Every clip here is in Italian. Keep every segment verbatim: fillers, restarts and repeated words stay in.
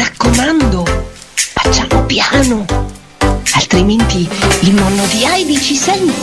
raccomando, facciamo piano, altrimenti il nonno di Heidi ci sente.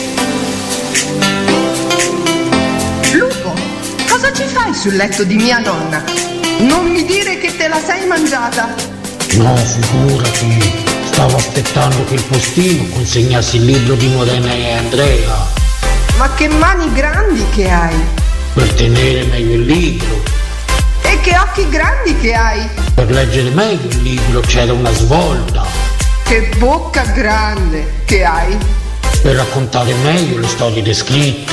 Lupo, cosa ci fai sul letto di mia nonna? Non mi dire che te la sei mangiata. No, figurati, stavo aspettando che il postino consegnasse il libro di Morena e Andrea. Ma che mani grandi che hai! Per tenere meglio il libro. E che occhi grandi che hai! Per leggere meglio il libro c'era una svolta. Che bocca grande che hai! Per raccontare meglio le storie descritte.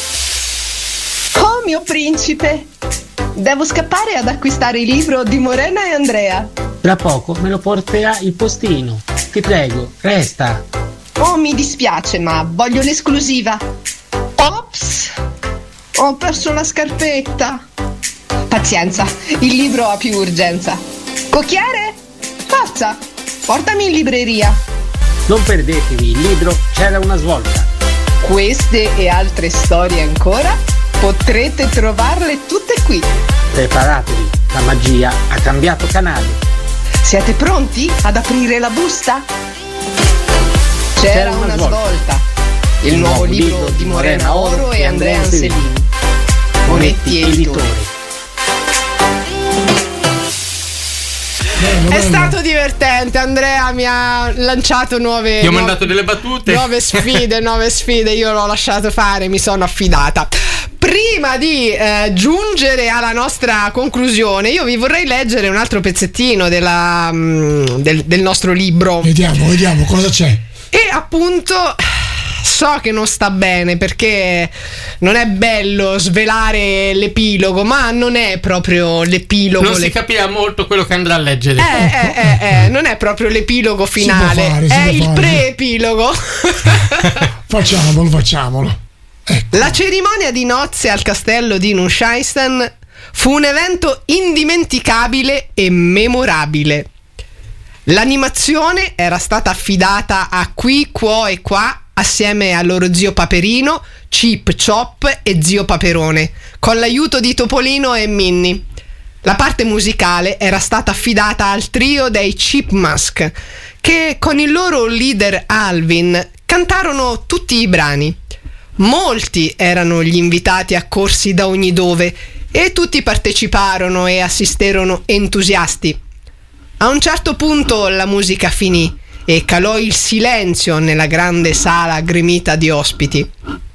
Oh mio principe! Devo scappare ad acquistare il libro di Morena e Andrea. Tra poco me lo porterà il postino. Ti prego, resta. Oh, mi dispiace, ma voglio l'esclusiva. Ops! Ho perso la scarpetta. Pazienza, il libro ha più urgenza. Cocchiere? Forza, portami in libreria. Non perdetevi il libro C'era una svolta. Queste e altre storie ancora potrete trovarle tutte qui. Preparatevi, la magia ha cambiato canale. Siete pronti ad aprire la busta? C'era, C'era una, una svolta. svolta. Il, il nuovo libro, libro di Morena Oro e Andrea Anselini. Monetti Editore. È stato divertente, Andrea mi ha lanciato nuove. Ti ho mandato delle battute. Nuove sfide, nuove sfide, io l'ho lasciato fare, mi sono affidata. Prima di eh, giungere alla nostra conclusione, io vi vorrei leggere un altro pezzettino della, mh, del, del nostro libro. Vediamo, vediamo cosa c'è. E appunto so che non sta bene perché non è bello svelare l'epilogo, ma non è proprio l'epilogo. Non si capirà molto quello che andrà a leggere. Eh, eh, eh, eh, non è proprio l'epilogo finale, fare, è il fare. pre-epilogo. Facciamolo, facciamolo. Ecco. La cerimonia di nozze al castello di Neuschwanstein fu un evento indimenticabile e memorabile. L'animazione era stata affidata a Qui, Quo e Qua assieme al loro zio Paperino, Chip Chop e zio Paperone, con l'aiuto di Topolino e Minnie. La parte musicale era stata affidata al trio dei Chipmunk, che con il loro leader Alvin cantarono tutti i brani. Molti erano gli invitati accorsi da ogni dove e tutti parteciparono e assisterono entusiasti. A un certo punto la musica finì e calò il silenzio nella grande sala gremita di ospiti.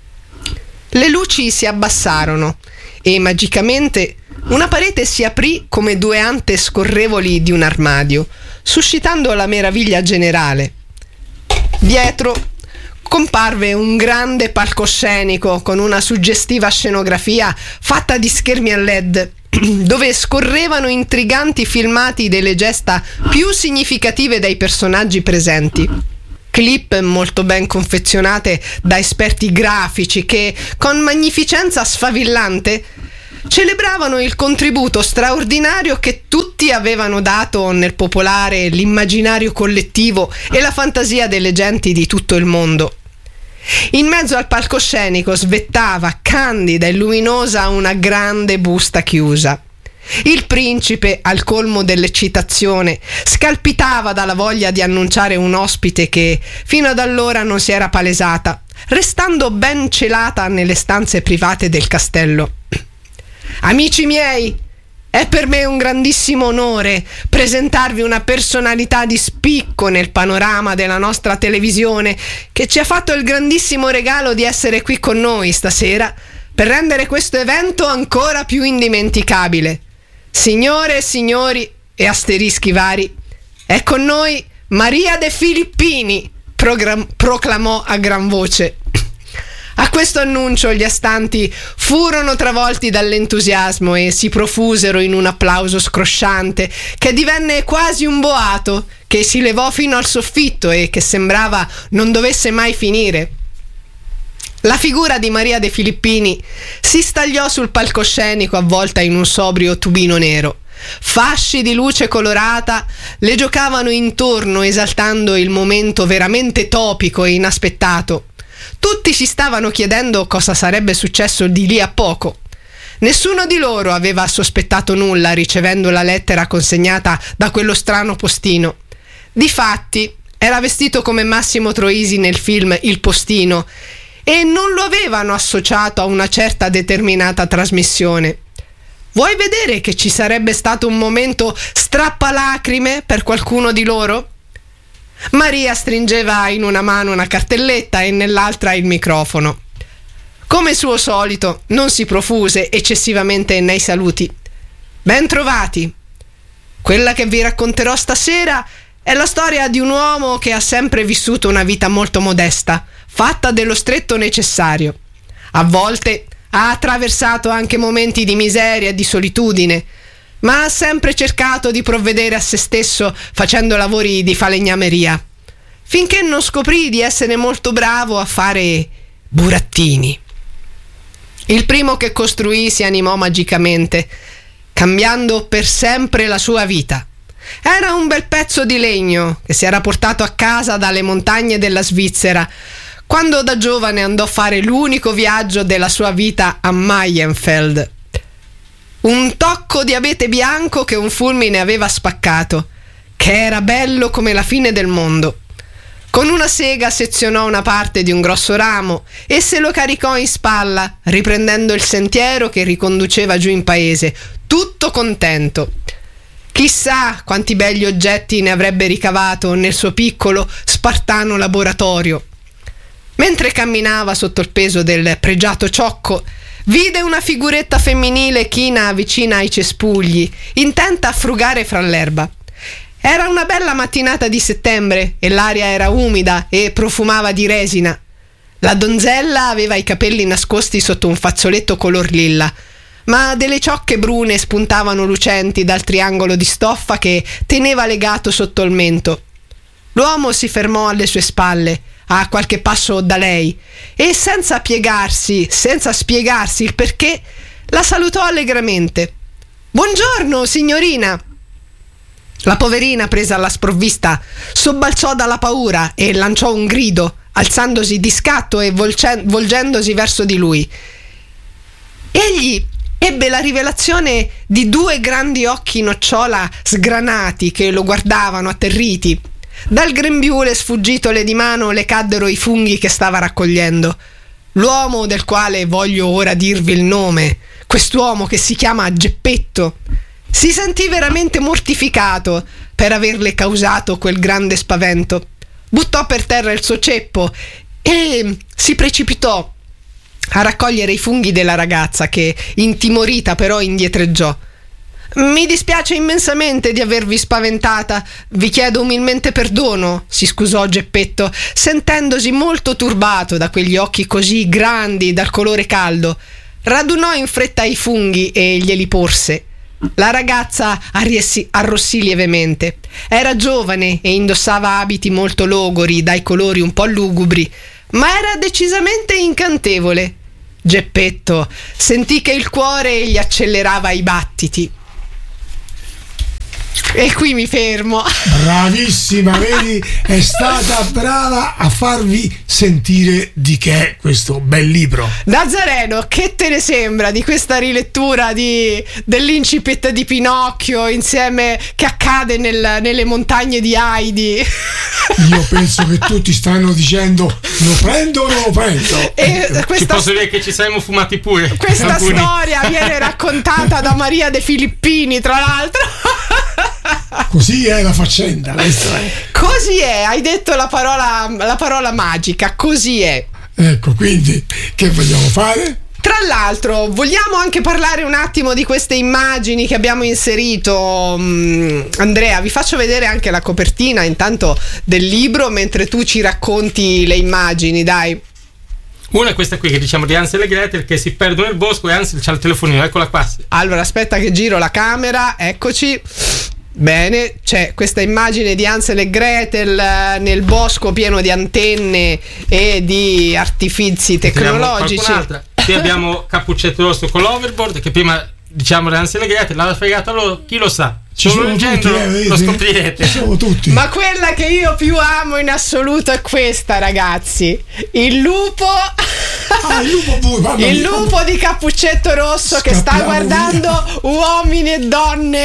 Le luci si abbassarono e magicamente una parete si aprì come due ante scorrevoli di un armadio, suscitando la meraviglia generale. Dietro comparve un grande palcoscenico con una suggestiva scenografia fatta di schermi a led, dove scorrevano intriganti filmati delle gesta più significative dei personaggi presenti. Clip molto ben confezionate da esperti grafici che, con magnificenza sfavillante, celebravano il contributo straordinario che tutti avevano dato nel popolare l'immaginario collettivo e la fantasia delle genti di tutto il mondo. In mezzo al palcoscenico svettava, candida e luminosa, una grande busta chiusa. Il principe, al colmo dell'eccitazione, scalpitava dalla voglia di annunciare un ospite che fino ad allora non si era palesata, restando ben celata nelle stanze private del castello. Amici miei, è per me un grandissimo onore presentarvi una personalità di spicco nel panorama della nostra televisione che ci ha fatto il grandissimo regalo di essere qui con noi stasera per rendere questo evento ancora più indimenticabile. Signore e signori e asterischi vari, è con noi Maria De Filippini, program- proclamò a gran voce. A questo annuncio gli astanti furono travolti dall'entusiasmo e si profusero in un applauso scrosciante che divenne quasi un boato che si levò fino al soffitto e che sembrava non dovesse mai finire. La figura di Maria De Filippini si stagliò sul palcoscenico avvolta in un sobrio tubino nero. Fasci di luce colorata le giocavano intorno esaltando il momento veramente topico e inaspettato. Tutti si stavano chiedendo cosa sarebbe successo di lì a poco. Nessuno di loro aveva sospettato nulla ricevendo la lettera consegnata da quello strano postino. Difatti, era vestito come Massimo Troisi nel film Il Postino e non lo avevano associato a una certa determinata trasmissione. Vuoi vedere che ci sarebbe stato un momento strappalacrime per qualcuno di loro? Maria stringeva in una mano una cartelletta e nell'altra il microfono. Come suo solito, non si profuse eccessivamente nei saluti. Ben trovati. Quella che vi racconterò stasera è la storia di un uomo che ha sempre vissuto una vita molto modesta, fatta dello stretto necessario. A volte ha attraversato anche momenti di miseria e di solitudine, ma ha sempre cercato di provvedere a se stesso facendo lavori di falegnameria, finché non scoprì di essere molto bravo a fare burattini. Il primo che costruì si animò magicamente, cambiando per sempre la sua vita. Era un bel pezzo di legno che si era portato a casa dalle montagne della Svizzera, quando da giovane andò a fare l'unico viaggio della sua vita a Mayenfeld. Un tocco di abete bianco che un fulmine aveva spaccato, che era bello come la fine del mondo. Con una sega sezionò una parte di un grosso ramo e se lo caricò in spalla, riprendendo il sentiero che riconduceva giù in paese, tutto contento. Chissà quanti belli oggetti ne avrebbe ricavato nel suo piccolo, spartano laboratorio. Mentre camminava sotto il peso del pregiato ciocco, vide una figuretta femminile china vicina ai cespugli, intenta a frugare fra l'erba. Era una bella mattinata di settembre e l'aria era umida e profumava di resina. La donzella aveva i capelli nascosti sotto un fazzoletto color lilla, ma delle ciocche brune spuntavano lucenti dal triangolo di stoffa che teneva legato sotto il mento. L'uomo si fermò alle sue spalle, a qualche passo da lei, e senza piegarsi, senza spiegarsi il perché, la salutò allegramente. «Buongiorno, signorina!» La poverina, presa alla sprovvista, sobbalzò dalla paura e lanciò un grido, alzandosi di scatto e volce- volgendosi verso di lui. Egli ebbe la rivelazione di due grandi occhi nocciola sgranati che lo guardavano atterriti. Dal grembiule sfuggitole di mano le caddero i funghi che stava raccogliendo. L'uomo del quale voglio ora dirvi il nome, quest'uomo che si chiama Geppetto, si sentì veramente mortificato per averle causato quel grande spavento. Buttò per terra il suo ceppo e si precipitò a raccogliere i funghi della ragazza che, intimorita, però indietreggiò. «Mi dispiace immensamente di avervi spaventata, vi chiedo umilmente perdono», si scusò Geppetto, sentendosi molto turbato da quegli occhi così grandi dal colore caldo. Radunò in fretta i funghi e glieli porse. La ragazza arrissi, arrossì lievemente. Era giovane e indossava abiti molto logori, dai colori un po' lugubri, ma era decisamente incantevole. Geppetto sentì che il cuore gli accelerava i battiti. E qui mi fermo. Bravissima, vedi, è stata brava a farvi sentire di che è questo bel libro. Nazareno, che te ne sembra di questa rilettura di, dell'incipit di Pinocchio insieme che accade nel, nelle montagne di Heidi? Io penso che tutti stanno dicendo lo prendo o non lo prendo. E questa, ci posso dire che ci saremmo fumati pure. Questa alcuni. storia viene raccontata da Maria De Filippini, tra l'altro. Così è la faccenda. Così è, hai detto la parola, la parola magica, così è. Ecco, quindi che vogliamo fare? Tra l'altro, vogliamo anche parlare un attimo di queste immagini che abbiamo inserito. um, Andrea, vi faccio vedere anche la copertina intanto del libro mentre tu ci racconti le immagini, dai. Una è questa qui che diciamo di Hansel e Gretel che si perdono nel bosco e Hansel c'ha il telefonino, eccola qua. Allora, aspetta che giro la camera, eccoci. Bene, c'è questa immagine di Hansel e Gretel eh, nel bosco pieno di antenne e di artifizi tecnologici. Qui abbiamo Cappuccetto Rosso con l'overboard che prima diciamo di Hansel e Gretel l'ha fregata loro, chi lo sa. Ci sono tutti, eh, lo scoprirete. Ci sono tutti. Ma quella che io più amo in assoluto è questa, ragazzi. Il lupo Ah, il lupo blu, mamma Il mia. lupo di Cappuccetto Rosso che sta Scappiamo guardando uomini e donne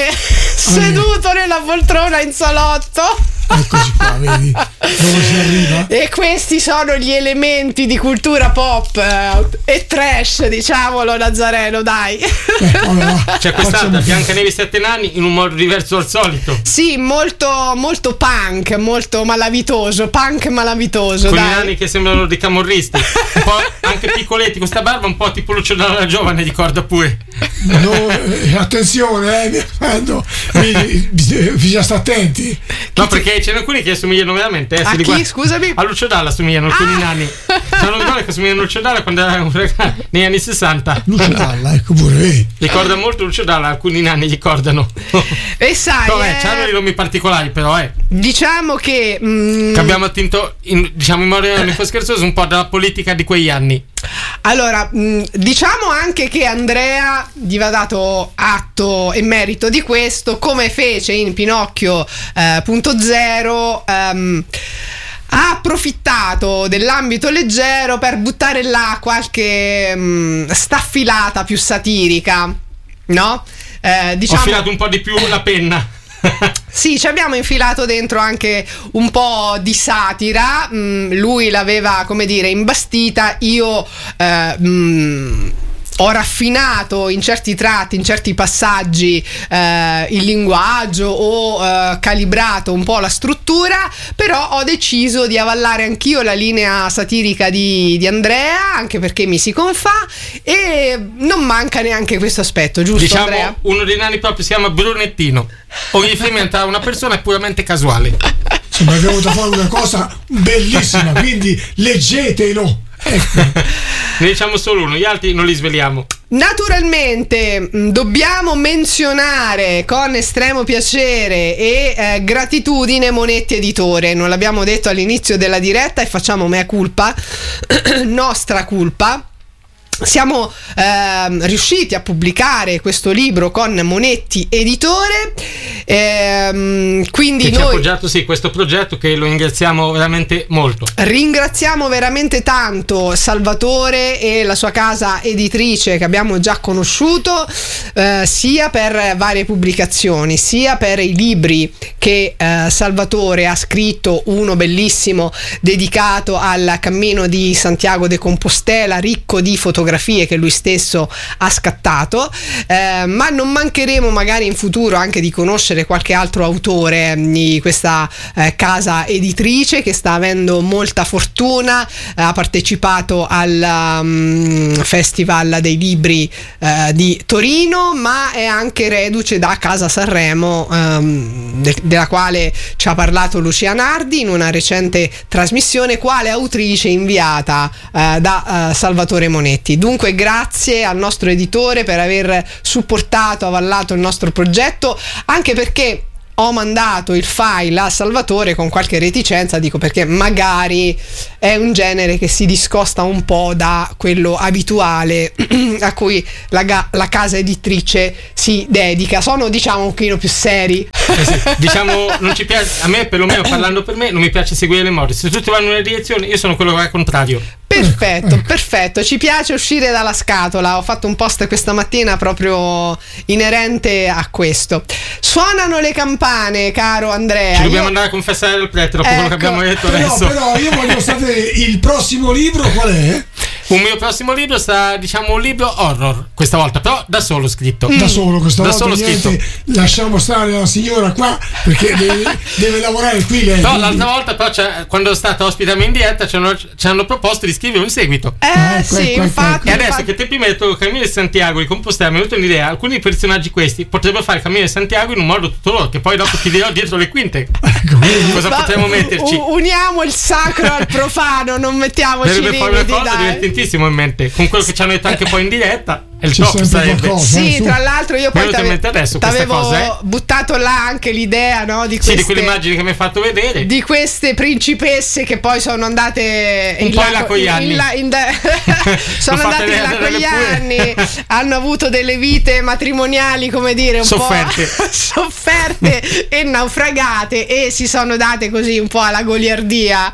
seduto nella poltrona in salotto. Eccoci qua, vedi dove si arriva? E questi sono gli elementi di cultura pop eh, e trash, diciamolo, Nazareno, dai. Eh, allora, C'è quest'altra facciamo- Biancaneve e i Sette Nani in un modo diverso dal solito. Sì, molto, molto punk, molto malavitoso, punk malavitoso, Con dai. i nani che sembrano dei camorristi, un po' anche piccoletti, con sta barba un po' tipo Lucio Dalla Giovane, ricorda pure. No, eh, attenzione, eh, mi raccomando, mi- bis- bisogna stare attenti. No, perché ce ne alcuni che assomigliano veramente. Eh, A se li chi, guardi- scusami? A Lucio Dalla assomigliano alcuni Ah! nani. C'hanno donne che assomigliano a Lucio Dalla quando era un ragazzo negli anni sessanta. Lucio Dalla, ecco pure, vedi. Ricorda molto Lucio Dalla, alcuni nani ricordano. E sai, Vabbè, eh, c'hanno dei nomi particolari, però, eh. diciamo che, mm, Che abbiamo attinto, in, diciamo in modo un po' scherzoso, un po' dalla politica di quegli anni. allora, mh, diciamo anche che Andrea gli va dato atto e merito di questo, come fece in Pinocchio eh, punto zero. ehm, ha approfittato dell'ambito leggero per buttare là qualche mh, staffilata più satirica, no? Eh, Ho diciamo, filato un po' di più la penna. sì, ci abbiamo infilato dentro anche un po' di satira. Mm, lui l'aveva, come dire, imbastita. Io eh, mm, ho raffinato in certi tratti, in certi passaggi eh, il linguaggio, ho eh, calibrato un po' la struttura, però ho deciso di avallare anch'io la linea satirica di, di Andrea, anche perché mi si confà e non manca neanche questo aspetto, giusto, Diciamo, Andrea? uno dei nani proprio si chiama Brunettino. Ogni film tra una persona è puramente casuale. Insomma, è venuta fuori una cosa bellissima, quindi leggetelo. Ecco. Ne diciamo solo uno, gli altri non li sveliamo. Naturalmente mh, dobbiamo menzionare con estremo piacere e eh, gratitudine Monetti Editore. Non l'abbiamo detto all'inizio della diretta e facciamo mea culpa, nostra colpa. Siamo ehm, riusciti a pubblicare questo libro con Monetti Editore, ehm, quindi Che ci ha noi appoggiato, sì, questo progetto, che lo ringraziamo veramente molto. ringraziamo veramente tanto Salvatore e la sua casa editrice che abbiamo già conosciuto, eh, sia per varie pubblicazioni, sia per i libri che eh, Salvatore ha scritto, uno bellissimo dedicato al cammino di Santiago de Compostela, ricco di fotografie che lui stesso ha scattato, eh, ma non mancheremo magari in futuro anche di conoscere qualche altro autore di questa eh, casa editrice che sta avendo molta fortuna, eh, ha partecipato al um, Festival dei Libri eh, di Torino, ma è anche reduce da Casa Sanremo, um, de- della quale ci ha parlato Lucia Nardi in una recente trasmissione quale autrice inviata eh, da uh, Salvatore Monetti. Dunque grazie al nostro editore per aver supportato, avallato il nostro progetto, anche perché ho mandato il file a Salvatore con qualche reticenza, dico perché magari è un genere che si discosta un po' da quello abituale a cui la, ga- la casa editrice si dedica. Sono, diciamo, un pochino più seri. Eh sì, diciamo, non ci piace, a me perlomeno, parlando per me, non mi piace seguire le mode. Se tutti vanno in una direzione, io sono quello che va al contrario. Perfetto, perfetto, ci piace uscire dalla scatola. Ho fatto un post questa mattina proprio inerente a questo. Suonano le campane, caro Andrea. Ci dobbiamo Io- andare a confessare al prete dopo quello Ecco. che abbiamo detto Però, adesso. però io voglio sapere il prossimo libro qual è? Un mio prossimo libro sarà, diciamo, un libro horror, questa volta, però da solo scritto. Da solo questa Da volta, solo niente, scritto. lasciamo stare la signora qua perché deve, deve lavorare qui lei. Però quindi- l'altra volta, però, c'è- quando è stata ospitata in diretta, ci hanno, ci hanno proposto di scrivere un seguito. Eh Ecco, sì, ecco, infatti, E adesso infatti- che Tempi metto il Cammino di Santiago di Compostela, mi è venuta un'idea. Alcuni personaggi questi potrebbero fare il Cammino di Santiago in un modo tutto loro, che poi dopo ti dirò dietro le quinte. Ecco, vedi? Cosa Va- potremmo metterci? u- uniamo il sacro al profano, non mettiamoci Dovrebbe fare una limiti, cosa dai. divertentissima in mente, con quello che ci hanno detto anche poi in diretta. È il C'è top, sempre sarebbe. qualcosa. Sì, su. tra l'altro io Mi è poi venuto in mente adesso questa t'avevo cosa, eh. buttato là anche l'idea, no, di Sì, queste di quelle immagini che mi hai fatto vedere. di queste principesse che poi sono andate Un po' in là con gli in anni. là- in da- sono L'ho fatta andate in là vedere con gli pure. anni, hanno avuto delle vite matrimoniali, come dire, un Sofferte. po' sofferte e naufragate, e si sono date così un po' alla goliardia.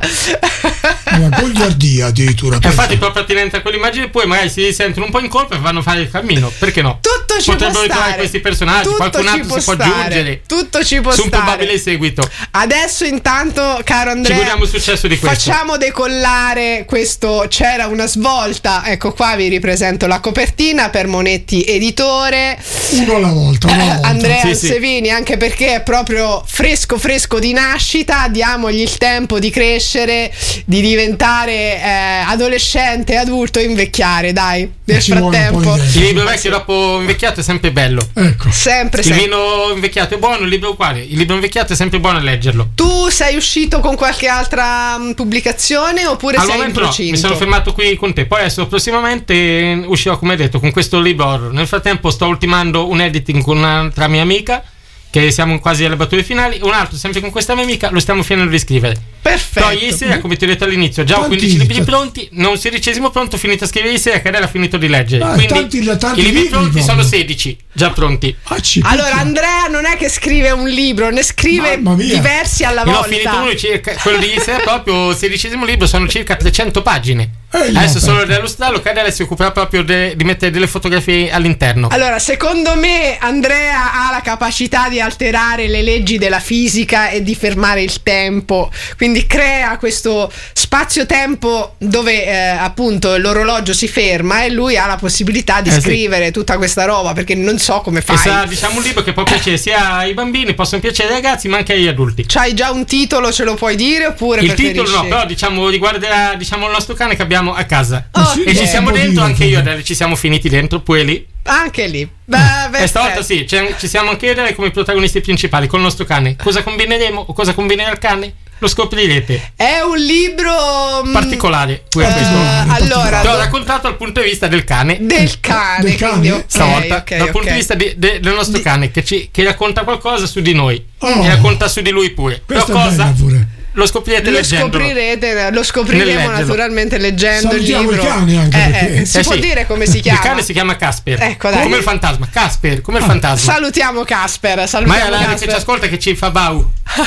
La goliardia addirittura. E infatti proprio attinente a quell'immagine, poi magari si sentono un po' in colpa e vanno a fare il cammino. Perché no? Tutto ci Potrebbero può ritrovare stare. questi personaggi, Tutto qualcun ci altro può si può stare. aggiungere Tutto ci può su un stare. probabile seguito. Adesso intanto, caro Andrea, Ci godiamo il successo di questo. facciamo decollare questo C'era una svolta. Ecco qua, vi ripresento la copertina per Monetti Editore. Uno alla volta, uno alla volta. Andrea Sì, sì. Ansevini, anche perché è proprio fresco fresco di nascita, diamogli il tempo di crescere, di diventare eh, adolescente, adulto e invecchiare, dai, nel Ci vuole un po' frattempo. di tempo. Il libro vecchio dopo invecchiato è sempre bello. Ecco. Sempre, Il sempre. vino invecchiato è buono, il libro uguale. Il libro invecchiato è sempre buono a leggerlo. Tu sei uscito con qualche altra mh, pubblicazione oppure Al sei in momento no, procinto? mi sono fermato qui con te. Poi adesso prossimamente eh, uscirò, come hai detto, con questo libro horror. Nel frattempo sto ultimando un editing con un'altra mia amica, che siamo quasi alle battute finali. Un altro sempre con questa mia amica, lo stiamo finendo di scrivere. Perfetto. Però ieri sera, come ti ho detto all'inizio, già ho Tanti- quindici libri pronti, non sedicesimo pronto, ho finito a scrivere ieri sera, che era finito di leggere. Ah, Quindi tanti- tanti i libri libri pronti proprio. sono sedici, già pronti. Ah, ci Allora picchia. Andrea non è che scrive un libro, ne scrive Mamma mia. diversi alla Io volta. ho finito uno circa, quello di ieri sera proprio, il sedicesimo libro, sono circa trecento pagine. Eh, io Adesso ho solo aperto. da illustrarlo, Cadella si occuperà proprio de- di mettere delle fotografie all'interno. Allora, secondo me Andrea ha la capacità di alterare le leggi della fisica e di fermare il tempo, quindi crea questo spazio-tempo dove eh, appunto l'orologio si ferma e lui ha la possibilità di Eh, sì. scrivere tutta questa roba, perché non so come E fai. sarà, diciamo, un libro che può piacere sia ai bambini, possono piacere ai ragazzi, ma anche agli adulti. C'hai già un titolo, ce lo puoi dire oppure Il preferisci? titolo no, però diciamo riguarderà, diciamo, il nostro cane che abbiamo a casa. Oh, Sì, E ci eh, siamo può dentro, dire, anche può io dire. adesso ci siamo finiti dentro, pure lì. Anche lì. Beh, E perfetto. stavolta sì, c'è- ci siamo anche io come protagonisti principali con il nostro cane. Cosa combineremo o cosa combinerà il cane? Lo scoprirete. È un libro mh, Particolare, pure eh, questo. allora, Però raccontato dal punto di vista del cane. del cane, Del cane? quindi, ok, Stavolta, ok, dal punto ok. di vista di- de- del nostro Di- cane che, ci, che racconta qualcosa su di noi Oh. e racconta su di lui pure. Questa Però è cosa? bella pure. Lo scoprirete Lo leggendolo. scoprirete, lo scopriremo Nel leggerlo. naturalmente leggendo il Salutiamo libro. il cane anche, Eh, perché- eh, si Eh può sì. dire come si chiama? Il cane si chiama Casper. Ecco, dai. Come il fantasma. Casper, come il fantasma. Salutiamo Casper, Ma è salutiamo l'area che Casper. ci ascolta che ci fa bau.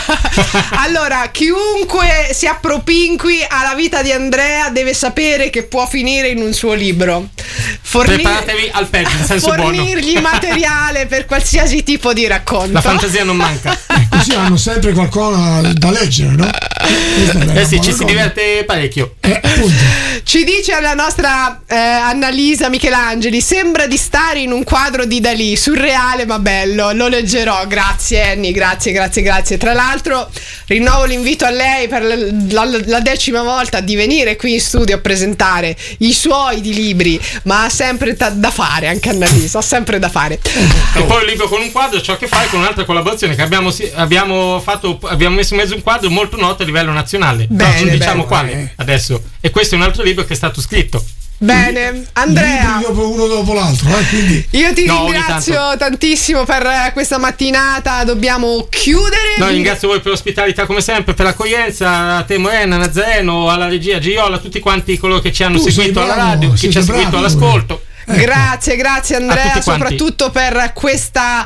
Allora, chiunque si appropinqui alla vita di Andrea deve sapere che può finire in un suo libro. Fornir- Preparatevi al peggio, in senso buono. fornirgli materiale per qualsiasi tipo di racconto. La fantasia non manca. Così hanno sempre qualcosa da leggere, no? Questa è una Eh sì, buona ci si cosa. diverte parecchio. Eh, appunto. Ci dice la nostra eh, Annalisa Michelangeli: sembra di stare in un quadro di Dalì, surreale ma bello. Lo leggerò. Grazie Annie, grazie, grazie, grazie. Tra l'altro rinnovo l'invito a lei per la, la- la decima volta di venire qui in studio a presentare i suoi di libri, ma ha sempre ta- da fare anche Annalisa, ha sempre da fare. E poi il libro con un quadro, ciò che fai con un'altra collaborazione che abbiamo, si- abbiamo fatto, abbiamo messo in mezzo un quadro molto noto a livello nazionale. Però Bene, non diciamo bene. quale adesso. E questo è un altro libro che è stato scritto. Bene, Andrea, Libri dopo uno dopo l'altro, eh, quindi io ti No, ogni ringrazio tantissimo per eh, questa mattinata. Dobbiamo chiudere. No, ringrazio voi per l'ospitalità come sempre, per l'accoglienza, a te Morena, Nazareno, alla regia Giola, a tutti quanti coloro che ci hanno Tu sei seguito alla bravo, radio, chi siete ci ha seguito bravi all'ascolto. Grazie, grazie A Andrea, tutti quanti. soprattutto per questa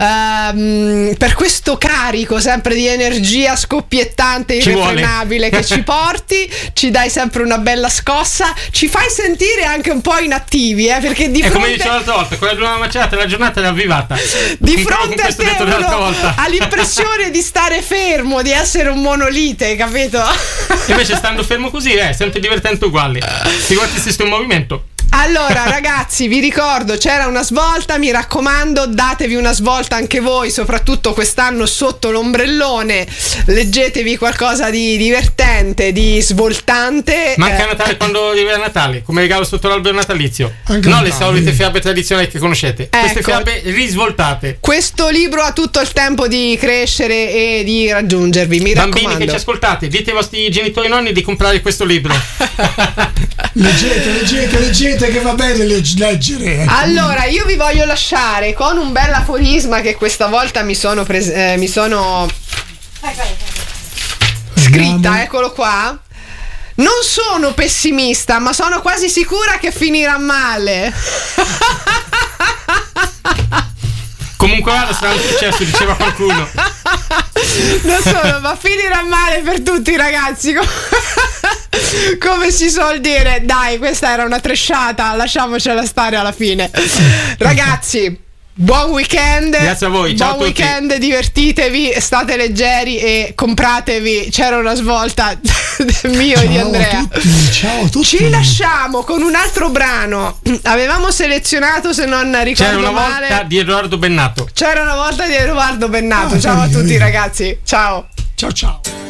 ehm, per questo carico sempre di energia scoppiettante, Ci irrefrenabile vuole. che ci porti, ci dai sempre una bella scossa, ci fai sentire anche un po' inattivi, eh, perché di E come fronte dicevo l'altra volta, quella di una macerata la giornata è avvivata. di Concludo fronte con a questo te detto dell'altra uno volta. ha l'impressione di stare fermo, di essere un monolite, capito? Invece stando fermo così è sempre divertente uguale. Figurati se sto in movimento. Allora ragazzi, vi ricordo, c'era una svolta, mi raccomando, datevi una svolta anche voi, soprattutto quest'anno sotto l'ombrellone, leggetevi qualcosa di divertente, di svoltante. Manca eh, a Natale quando arriva Natale, come regalo sotto l'albero natalizio. Anche non Natale. le solite fiabe tradizionali che conoscete. Queste Ecco. fiabe risvoltate. Questo libro ha tutto il tempo di crescere e di raggiungervi, mi Bambini raccomando. che ci ascoltate, dite ai vostri genitori e nonni di comprare questo libro. leggete, leggete, leggete, gente che va bene legg- leggere. Ecco. Allora, io vi voglio lasciare con un bel aforisma che questa volta mi sono pres- eh, mi sono scritta, eccolo qua. Non sono pessimista, ma sono quasi sicura che finirà male. Comunque vada, sarà un successo, diceva qualcuno. Non solo, ma finirà male per tutti, ragazzi. Come si suol dire. Dai, questa era una tresciata, lasciamocela stare alla fine. Ragazzi, buon weekend. Grazie a voi, ciao buon a tutti. weekend, divertitevi, state leggeri e compratevi C'era una svolta mio Ciao e di Andrea. a tutti, ciao a tutti. Ci lasciamo con un altro brano. Avevamo selezionato, se non ricordo C'era una male, volta di Edoardo Bennato. C'era una volta di Edoardo Bennato. Ah, Ciao a carino, tutti, carino. ragazzi. Ciao. Ciao ciao.